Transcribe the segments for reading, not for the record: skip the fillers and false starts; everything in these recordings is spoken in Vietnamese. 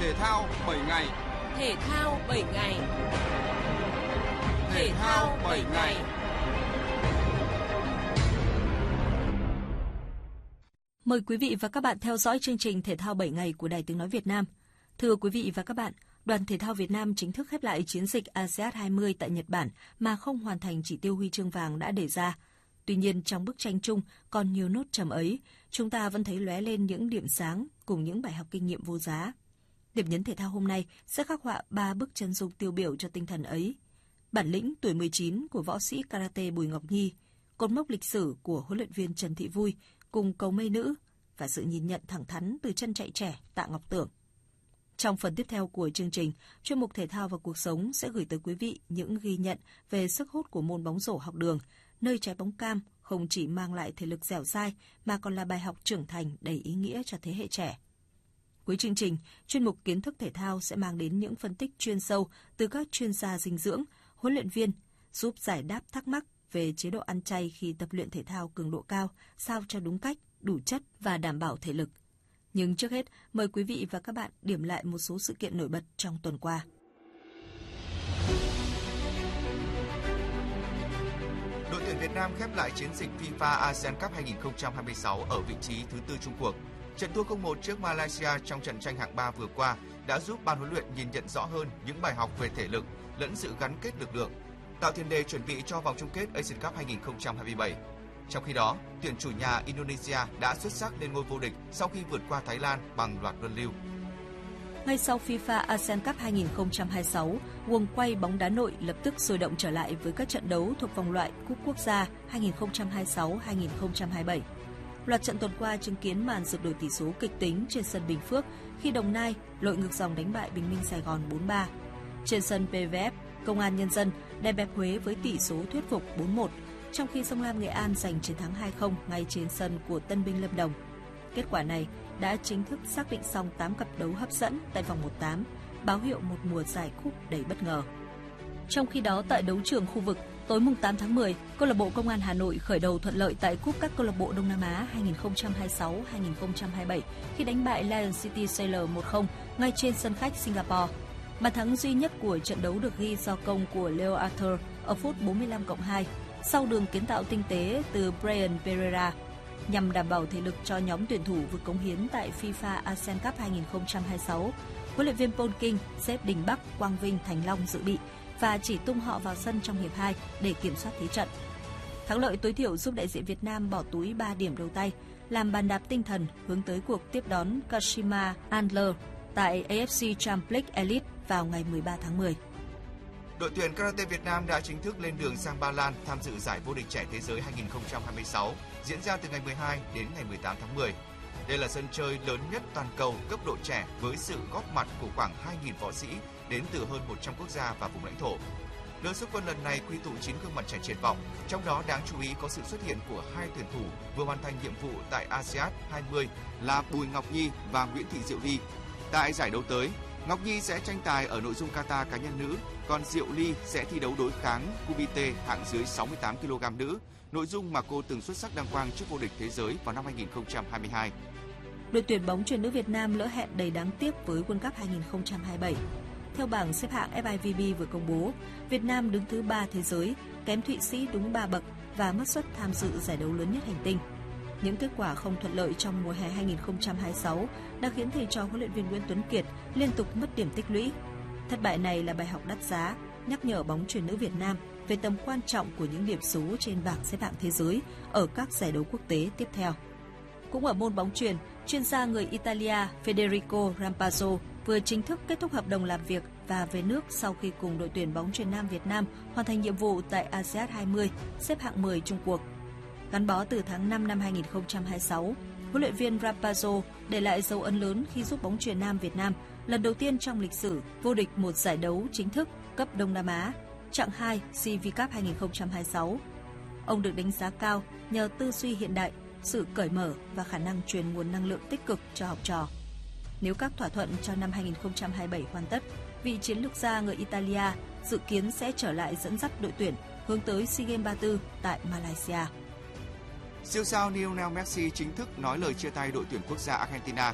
Thể thao 7 ngày. Thể thao 7 ngày. Thể thao 7 ngày. Mời quý vị và các bạn theo dõi chương trình Thể thao 7 ngày của Đài Tiếng nói Việt Nam. Thưa quý vị và các bạn, đoàn thể thao Việt Nam chính thức khép lại chiến dịch ASEAN 20 tại Nhật Bản mà không hoàn thành chỉ tiêu huy chương vàng đã đề ra. Tuy nhiên, trong bức tranh chung còn nhiều nốt trầm ấy, chúng ta vẫn thấy lóe lên những điểm sáng cùng những bài học kinh nghiệm vô giá. Điểm nhấn thể thao hôm nay sẽ khắc họa 3 bức chân dung tiêu biểu cho tinh thần ấy. Bản lĩnh tuổi 19 của võ sĩ karate Bùi Ngọc Nhi, cột mốc lịch sử của huấn luyện viên Trần Thị Vui cùng cầu mây nữ và sự nhìn nhận thẳng thắn từ chân chạy trẻ Tạ Ngọc Tưởng. Trong phần tiếp theo của chương trình, chuyên mục Thể thao và cuộc sống sẽ gửi tới quý vị những ghi nhận về sức hút của môn bóng rổ học đường, nơi trái bóng cam không chỉ mang lại thể lực dẻo dai mà còn là bài học trưởng thành đầy ý nghĩa cho thế hệ trẻ. Cuối chương trình, chuyên mục Kiến thức thể thao sẽ mang đến những phân tích chuyên sâu từ các chuyên gia dinh dưỡng, huấn luyện viên, giúp giải đáp thắc mắc về chế độ ăn chay khi tập luyện thể thao cường độ cao, sao cho đúng cách, đủ chất và đảm bảo thể lực. Nhưng trước hết, mời quý vị và các bạn điểm lại một số sự kiện nổi bật trong tuần qua. Đội tuyển Việt Nam khép lại chiến dịch FIFA ASEAN Cup 2026 ở vị trí thứ 4 chung cuộc. Trận thua 0-1 trước Malaysia trong trận tranh hạng 3 vừa qua đã giúp ban huấn luyện nhìn nhận rõ hơn những bài học về thể lực lẫn sự gắn kết lực lượng, tạo tiền đề chuẩn bị cho vòng chung kết Asian Cup 2027. Trong khi đó, tuyển chủ nhà Indonesia đã xuất sắc lên ngôi vô địch sau khi vượt qua Thái Lan bằng loạt luân lưu. Ngay sau FIFA ASEAN Cup 2026, guồng quay bóng đá nội lập tức sôi động trở lại với các trận đấu thuộc vòng loại Cúp Quốc gia 2026-2027. Loạt trận tuần qua chứng kiến màn sượt đổi tỷ số kịch tính trên sân Bình Phước khi Đồng Nai lội ngược dòng đánh bại Bình Minh Sài Gòn 4-3. Trên sân PVF, Công an Nhân dân đè bẹp Huế với tỷ số thuyết phục 4-1, trong khi Sông Lam Nghệ An giành chiến thắng 2-0 ngay trên sân của Tân Binh Lâm Đồng. Kết quả này đã chính thức xác định xong 8 cặp đấu hấp dẫn tại vòng 1/8, báo hiệu một mùa giải cúp đầy bất ngờ. Trong khi đó, tại đấu trường khu vực, tối mùng 8 tháng 10, câu lạc bộ Công an Hà Nội khởi đầu thuận lợi tại cúp các câu lạc bộ Đông Nam Á 2026-2027 khi đánh bại Lion City Sailor 1-0 ngay trên sân khách Singapore. Bàn thắng duy nhất của trận đấu được ghi do công của Leo Arthur ở phút 45+2 sau đường kiến tạo tinh tế từ Brian Pereira. Nhằm đảm bảo thể lực cho nhóm tuyển thủ vượt cống hiến tại FIFA ASEAN Cup 2026, huấn luyện viên Paul King xếp Đình Bắc, Quang Vinh, Thành Long dự bị và chỉ tung họ vào sân trong hiệp 2 để kiểm soát thế trận. Thắng lợi tối thiểu giúp đại diện Việt Nam bỏ túi 3 điểm đầu tay, làm bàn đạp tinh thần hướng tới cuộc tiếp đón Kashima Antlers tại AFC Champions League Elite vào ngày 13 tháng 10. Đội tuyển karate Việt Nam đã chính thức lên đường sang Ba Lan tham dự giải vô địch trẻ thế giới 2026 diễn ra từ ngày 12 đến ngày 18 tháng 10. Đây là sân chơi lớn nhất toàn cầu cấp độ trẻ với sự góp mặt của khoảng 2.000 võ sĩ đến từ hơn 100 quốc gia và vùng lãnh thổ. Đợt xuất quân lần này quy tụ 9 gương mặt trẻ triển vọng, trong đó đáng chú ý có sự xuất hiện của 2 tuyển thủ vừa hoàn thành nhiệm vụ tại ASEAN 20 là Bùi Ngọc Nhi và Nguyễn Thị Diệu Ly. Tại giải đấu tới, Ngọc Nhi sẽ tranh tài ở nội dung kata cá nhân nữ, còn Diệu Ly sẽ thi đấu đối kháng Kumite hạng dưới 68 kg nữ, nội dung mà cô từng xuất sắc đăng quang trước vô địch thế giới vào năm 2022. Đội tuyển bóng chuyền nữ Việt Nam lỡ hẹn đầy đáng tiếc với World Cup 2027. Theo bảng xếp hạng FIVB vừa công bố, Việt Nam đứng thứ 3 thế giới, kém Thụy Sĩ đúng 3 bậc và mất suất tham dự giải đấu lớn nhất hành tinh. Những kết quả không thuận lợi trong mùa hè 2026 đã khiến thầy trò huấn luyện viên Nguyễn Tuấn Kiệt liên tục mất điểm tích lũy. Thất bại này là bài học đắt giá, nhắc nhở bóng chuyền nữ Việt Nam về tầm quan trọng của những điểm số trên bảng xếp hạng thế giới ở các giải đấu quốc tế tiếp theo. Cũng ở môn bóng chuyền, chuyên gia người Italia Federico Rampazzo vừa chính thức kết thúc hợp đồng làm việc và về nước sau khi cùng đội tuyển bóng chuyền nam Việt Nam hoàn thành nhiệm vụ tại ASEAN 20 xếp hạng 10 chung cuộc. Gắn bó từ tháng 5 năm 2026, huấn luyện viên Rampazzo để lại dấu ấn lớn khi giúp bóng chuyền nam Việt Nam lần đầu tiên trong lịch sử vô địch một giải đấu chính thức cấp Đông Nam Á, chặng 2 CV Cup 2026. Ông được đánh giá cao nhờ tư duy hiện đại, sự cởi mở và khả năng truyền nguồn năng lượng tích cực cho học trò. Nếu các thỏa thuận cho năm 2027 hoàn tất, vị chiến lược gia người Italia dự kiến sẽ trở lại dẫn dắt đội tuyển hướng tới SEA Games 34 tại Malaysia. Siêu sao Lionel Messi chính thức nói lời chia tay đội tuyển quốc gia Argentina.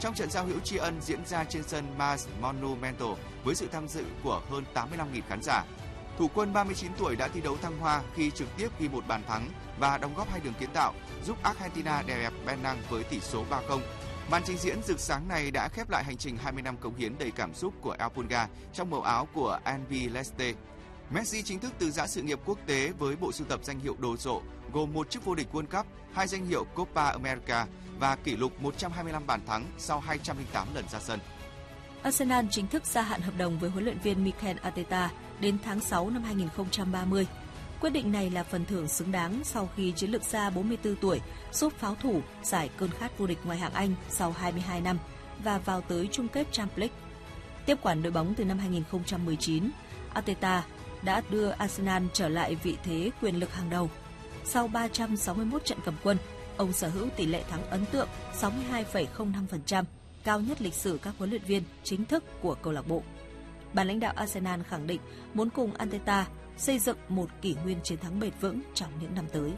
Trong trận giao hữu tri ân diễn ra trên sân Mars Monumental với sự tham dự của hơn 85.000 khán giả, thủ quân 39 tuổi đã thi đấu thăng hoa khi trực tiếp ghi một bàn thắng và đóng góp 2 đường kiến tạo, giúp Argentina đè bẹp Penang với tỷ số 3-0. Màn trình diễn rực sáng này đã khép lại hành trình 20 năm cống hiến đầy cảm xúc của El Pulga trong màu áo của Albiceleste. Messi chính thức từ giã sự nghiệp quốc tế với bộ sưu tập danh hiệu đồ sộ gồm một chức vô địch World Cup, 2 danh hiệu Copa America và kỷ lục 125 bàn thắng sau 208 lần ra sân. Arsenal chính thức gia hạn hợp đồng với huấn luyện viên Mikel Arteta đến tháng 6 năm 2030. Quyết định này là phần thưởng xứng đáng sau khi chiến lược gia 44 tuổi giúp pháo thủ giải cơn khát vô địch ngoại hạng Anh sau 22 năm và vào tới chung kết Champions League. Tiếp quản đội bóng từ năm 2019, Arteta đã đưa Arsenal trở lại vị thế quyền lực hàng đầu. Sau 361 trận cầm quân, ông sở hữu tỷ lệ thắng ấn tượng 62,05%, cao nhất lịch sử các huấn luyện viên chính thức của câu lạc bộ. Ban lãnh đạo Arsenal khẳng định muốn cùng Arteta xây dựng một kỷ nguyên chiến thắng bền vững trong những năm tới.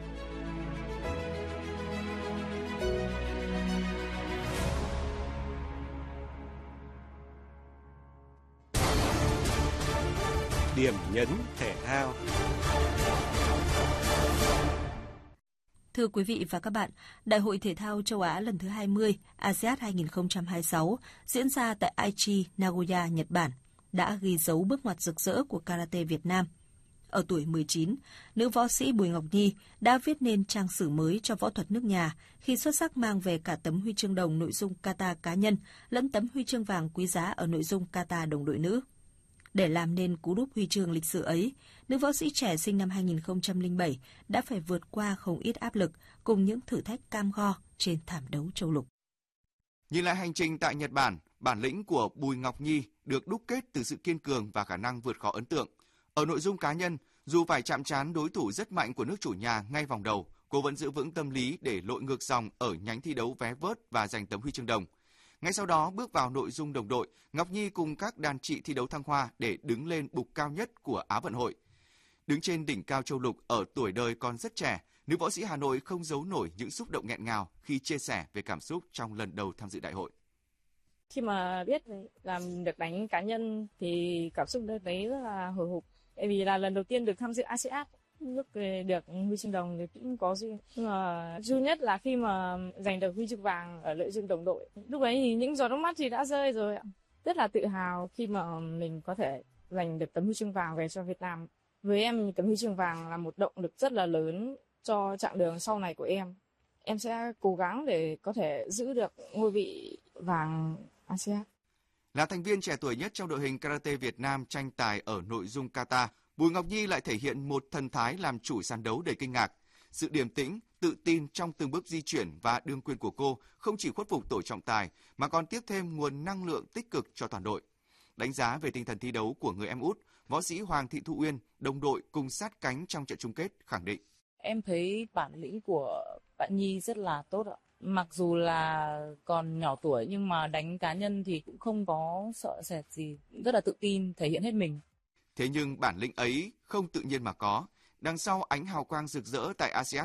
Điểm nhấn thể thao. Thưa quý vị và các bạn, Đại hội Thể thao châu Á lần thứ 20 ASEAN 2026 diễn ra tại Aichi, Nagoya, Nhật Bản đã ghi dấu bước ngoặt rực rỡ của karate Việt Nam. Ở tuổi 19, nữ võ sĩ Bùi Ngọc Nhi đã viết nên trang sử mới cho võ thuật nước nhà khi xuất sắc mang về cả tấm huy chương đồng nội dung kata cá nhân lẫn tấm huy chương vàng quý giá ở nội dung kata đồng đội nữ. Để làm nên cú đúp huy chương lịch sử ấy, nữ võ sĩ trẻ sinh năm 2007 đã phải vượt qua không ít áp lực cùng những thử thách cam go trên thảm đấu châu lục. Nhìn lại hành trình tại Nhật Bản, bản lĩnh của Bùi Ngọc Nhi được đúc kết từ sự kiên cường và khả năng vượt khó ấn tượng. Ở nội dung cá nhân, dù phải chạm trán đối thủ rất mạnh của nước chủ nhà ngay vòng đầu, cô vẫn giữ vững tâm lý để lội ngược dòng ở nhánh thi đấu vé vớt và giành tấm huy chương đồng. Ngay sau đó bước vào nội dung đồng đội, Ngọc Nhi cùng các đàn chị thi đấu thăng hoa để đứng lên bục cao nhất của Á vận hội. Đứng trên đỉnh cao châu lục ở tuổi đời còn rất trẻ, nữ võ sĩ Hà Nội không giấu nổi những xúc động nghẹn ngào khi chia sẻ về cảm xúc trong lần đầu tham dự đại hội. Khi mà biết làm được đánh cá nhân thì cảm xúc đấy rất là hồi hộp. Bởi vì là lần đầu tiên được tham dự ASEAN, lúc được huy chương đồng thì cũng có duyên. Nhưng mà vui nhất là khi mà giành được huy chương vàng ở nội dung đồng đội. Lúc ấy thì những giọt nước mắt thì đã rơi rồi ạ. Rất là tự hào khi mà mình có thể giành được tấm huy chương vàng về cho Việt Nam. Với em, tấm huy chương vàng là một động lực rất là lớn cho chặng đường sau này của em. Em sẽ cố gắng để có thể giữ được ngôi vị vàng ASEAN. Là thành viên trẻ tuổi nhất trong đội hình karate Việt Nam tranh tài ở nội dung kata, Bùi Ngọc Nhi lại thể hiện một thần thái làm chủ sàn đấu đầy kinh ngạc. Sự điềm tĩnh, tự tin trong từng bước di chuyển và đương quyền của cô không chỉ khuất phục tổ trọng tài mà còn tiếp thêm nguồn năng lượng tích cực cho toàn đội. Đánh giá về tinh thần thi đấu của người em út, võ sĩ Hoàng Thị Thu Uyên, đồng đội cùng sát cánh trong trận chung kết khẳng định: Em thấy bản lĩnh của bạn Nhi rất là tốt ạ. Mặc dù là còn nhỏ tuổi nhưng mà đánh cá nhân thì cũng không có sợ sệt gì, rất là tự tin, thể hiện hết mình. Thế nhưng bản lĩnh ấy không tự nhiên mà có. Đằng sau ánh hào quang rực rỡ tại ASEAN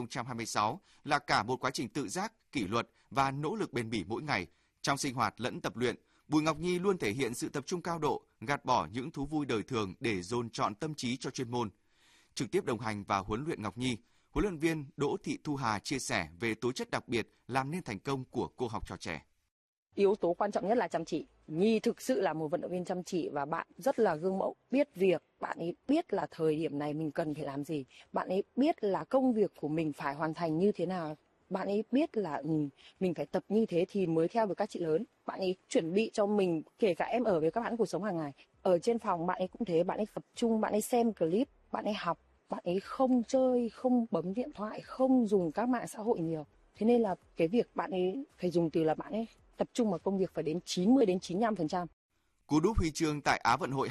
2026 là cả một quá trình tự giác, kỷ luật và nỗ lực bền bỉ mỗi ngày. Trong sinh hoạt lẫn tập luyện, Bùi Ngọc Nhi luôn thể hiện sự tập trung cao độ, gạt bỏ những thú vui đời thường để dồn trọn tâm trí cho chuyên môn. Trực tiếp đồng hành và huấn luyện Ngọc Nhi, huấn luyện viên Đỗ Thị Thu Hà chia sẻ về tố chất đặc biệt làm nên thành công của cô học trò trẻ. Yếu tố quan trọng nhất là chăm chỉ. Nhi thực sự là một vận động viên chăm chỉ và bạn rất là gương mẫu, biết việc, bạn ấy biết là thời điểm này mình cần phải làm gì, bạn ấy biết là công việc của mình phải hoàn thành như thế nào, bạn ấy biết là mình phải tập như thế thì mới theo được các chị lớn. Bạn ấy chuẩn bị cho mình, kể cả em ở với các bạn cuộc sống hàng ngày. Ở trên phòng bạn ấy cũng thế, bạn ấy tập trung, bạn ấy xem clip, bạn ấy học, bạn ấy không chơi, không bấm điện thoại, không dùng các mạng xã hội nhiều. Thế nên là cái việc bạn ấy phải dùng từ là bạn ấy tập trung vào công việc phải đến 90 đến 95%. Cú đúp huy chương tại Á vận hội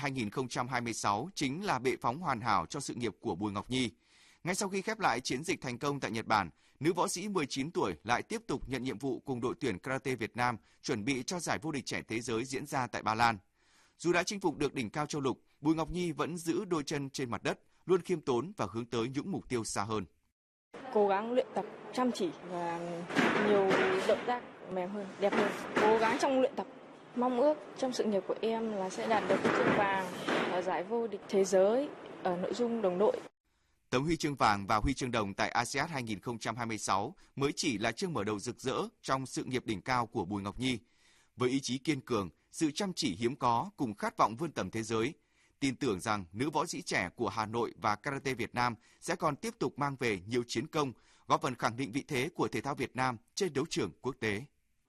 2026 chính là bệ phóng hoàn hảo cho sự nghiệp của Bùi Ngọc Nhi. Ngay sau khi khép lại chiến dịch thành công tại Nhật Bản, nữ võ sĩ 19 tuổi lại tiếp tục nhận nhiệm vụ cùng đội tuyển karate Việt Nam chuẩn bị cho giải vô địch trẻ thế giới diễn ra tại Ba Lan. Dù đã chinh phục được đỉnh cao châu lục, Bùi Ngọc Nhi vẫn giữ đôi chân trên mặt đất, luôn khiêm tốn và hướng tới những mục tiêu xa hơn. cố gắng luyện tập chăm chỉ và nhiều động tác mềm hơn, đẹp hơn. Cố gắng trong luyện tập. Mong ước trong sự nghiệp của em là sẽ đạt được huy chương vàng ở giải vô địch thế giới ở nội dung đồng đội. Tấm huy chương vàng và huy chương đồng tại ASEAN 2026 mới chỉ là chương mở đầu rực rỡ trong sự nghiệp đỉnh cao của Bùi Ngọc Nhi. Với ý chí kiên cường, sự chăm chỉ hiếm có cùng khát vọng vươn tầm thế giới, tin tưởng rằng nữ võ sĩ trẻ của Hà Nội và Karate Việt Nam sẽ còn tiếp tục mang về nhiều chiến công, góp phần khẳng định vị thế của thể thao Việt Nam trên đấu trường quốc tế.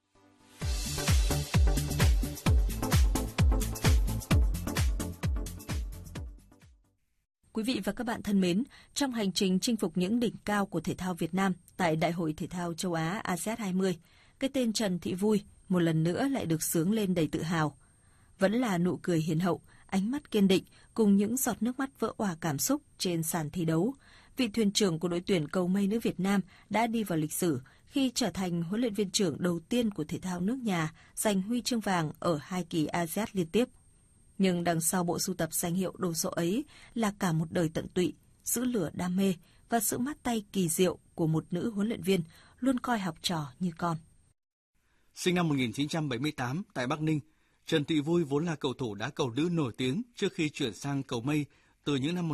Quý vị và các bạn thân mến, trong hành trình chinh phục những đỉnh cao của thể thao Việt Nam tại Đại hội Thể thao Châu Á ASEAN 20, cái tên Trần Thị Vui một lần nữa lại được xướng lên đầy tự hào. Vẫn là nụ cười hiền hậu, ánh mắt kiên định cùng những giọt nước mắt vỡ òa cảm xúc trên sàn thi đấu, vị thuyền trưởng của đội tuyển cầu mây nữ Việt Nam đã đi vào lịch sử khi trở thành huấn luyện viên trưởng đầu tiên của thể thao nước nhà giành huy chương vàng ở 2 kỳ ASEAN liên tiếp. Nhưng đằng sau bộ sưu tập danh hiệu đồ sộ ấy là cả một đời tận tụy, giữ lửa đam mê và sự mát tay kỳ diệu của một nữ huấn luyện viên luôn coi học trò như con. Sinh năm 1978 tại Bắc Ninh, Trần Thị Vui vốn là cầu thủ đá cầu nữ nổi tiếng trước khi chuyển sang cầu mây từ những năm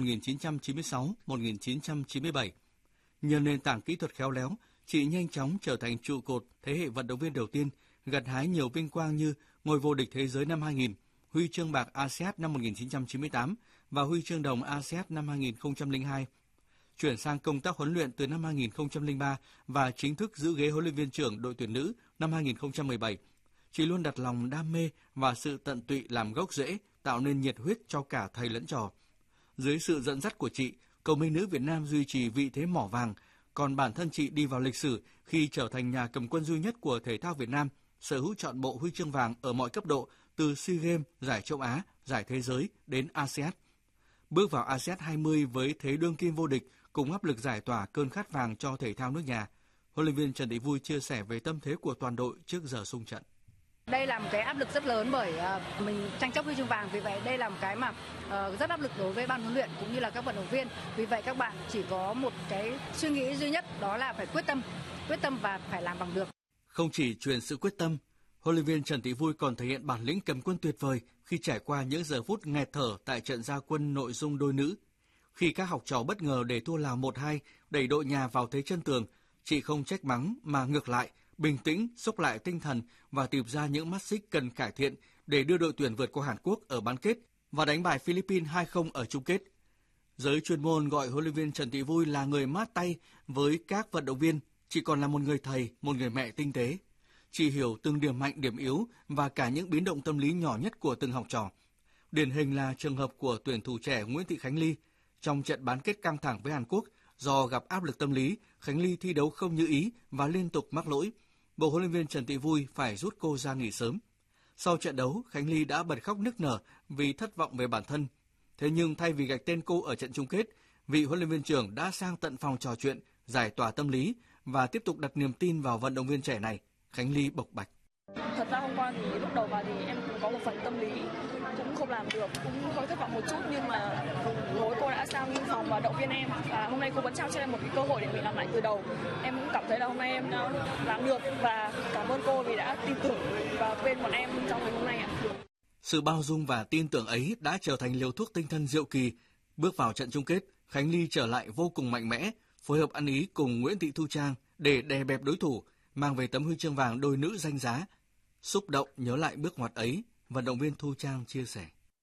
1996-1997. Nhờ nền tảng kỹ thuật khéo léo, chị nhanh chóng trở thành trụ cột thế hệ vận động viên đầu tiên, gặt hái nhiều vinh quang như ngôi vô địch thế giới năm 2000, huy chương bạc ASEAN năm 1998 và huy chương đồng ASEAN năm 2002. Chuyển sang công tác huấn luyện từ năm 2003 và chính thức giữ ghế huấn luyện viên trưởng đội tuyển nữ năm 2017. Chị luôn đặt lòng đam mê và sự tận tụy làm gốc rễ, tạo nên nhiệt huyết cho cả thầy lẫn trò. Dưới sự dẫn dắt của chị, cầu mây nữ Việt Nam duy trì vị thế mỏ vàng, còn bản thân chị đi vào lịch sử khi trở thành nhà cầm quân duy nhất của thể thao Việt Nam, sở hữu trọn bộ huy chương vàng ở mọi cấp độ từ SEA Games, giải châu Á, giải thế giới đến ASEAN. Bước vào ASEAN 20 với thế đương kim vô địch cùng áp lực giải tỏa cơn khát vàng cho thể thao nước nhà, huấn luyện viên Trần Thị Vui chia sẻ về tâm thế của toàn đội trước giờ xung trận. Đây là một cái áp lực rất lớn bởi mình tranh chấp huy chương vàng, vì vậy đây là một cái mà rất áp lực đối với ban huấn luyện cũng như là các vận động viên. Vì vậy các bạn chỉ có một cái suy nghĩ duy nhất, đó là phải quyết tâm và phải làm bằng được. Không chỉ truyền sự quyết tâm, huấn luyện viên Trần Thị Vui còn thể hiện bản lĩnh cầm quân tuyệt vời khi trải qua những giờ phút nghẹt thở tại trận ra quân nội dung đôi nữ. Khi các học trò bất ngờ để thua Lào 1-2, đẩy đội nhà vào thế chân tường, chị không trách mắng mà ngược lại, bình tĩnh, xúc lại tinh thần và tìm ra những mắt xích cần cải thiện để đưa đội tuyển vượt qua Hàn Quốc ở bán kết và đánh bại Philippines 2-0 ở chung kết. Giới chuyên môn gọi huấn luyện viên Trần Thị Vui là người mát tay với các vận động viên, chị còn là một người thầy, một người mẹ tinh tế. Chị hiểu từng điểm mạnh, điểm yếu và cả những biến động tâm lý nhỏ nhất của từng học trò. Điển hình là trường hợp của tuyển thủ trẻ Nguyễn Thị Khánh Ly. Trong trận bán kết căng thẳng với Hàn Quốc, do gặp áp lực tâm lý, Khánh Ly thi đấu không như ý và liên tục mắc lỗi. Bộ huấn luyện viên Trần Thị Vui phải rút cô ra nghỉ sớm. Sau trận đấu, Khánh Ly đã bật khóc nức nở vì thất vọng về bản thân. Thế nhưng thay vì gạch tên cô ở trận chung kết, vị huấn luyện viên trưởng đã sang tận phòng trò chuyện, giải tỏa tâm lý và tiếp tục đặt niềm tin vào vận động viên trẻ này. Khánh Ly bộc bạch. Thật ra hôm qua thì lúc đầu vào thì em cũng có một phần tâm lý, cũng không làm được, cũng hơi thất vọng một chút, nhưng mà mỗi cô đã sang phòng và động viên em, và hôm nay cô vẫn trao cho em một cái cơ hội để mình làm lại từ đầu. Em cũng cảm thấy là hôm nay em đã làm được và cảm ơn cô vì đã tin tưởng và bên bọn em trong ngày hôm nay ạ. Sự bao dung và tin tưởng ấy đã trở thành liều thuốc tinh thần diệu kỳ. Bước vào trận chung kết, Khánh Ly trở lại vô cùng mạnh mẽ, phối hợp ăn ý cùng Nguyễn Thị Thu Trang để đè bẹp đối thủ, mang về tấm huy chương vàng đôi nữ danh giá. Xúc động nhớ lại bước ngoặt ấy, vận động viên Thu Trang chia sẻ.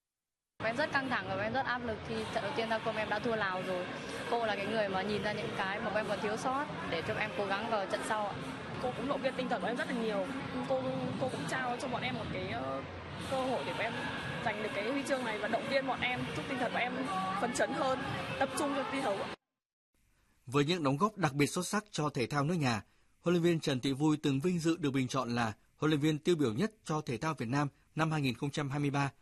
Em rất căng thẳng và em rất áp lực khi trận đầu tiên ra quân em đã thua Lào rồi. Cô là cái người mà nhìn ra những cái mà em còn thiếu sót để cho em cố gắng vào trận sau ạ. Cô cũng động viên tinh thần của em rất là nhiều. Cô cũng trao cho bọn em một cái cơ hội để bọn em giành được cái huy chương này và động viên bọn em, giúp tinh thần bọn em phấn chấn hơn, tập trung cho thi đấu. Với những đóng góp đặc biệt xuất sắc cho thể thao nước nhà, huấn luyện viên Trần Thị Vui từng vinh dự được bình chọn là huấn luyện viên tiêu biểu nhất cho thể thao Việt Nam năm 2023